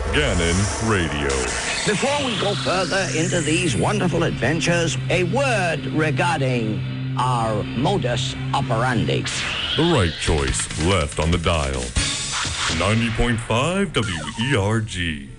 Gannon Radio. Before we go further into these wonderful adventures, a word regarding our modus operandi. The right choice left on the dial. 90.5 WERG.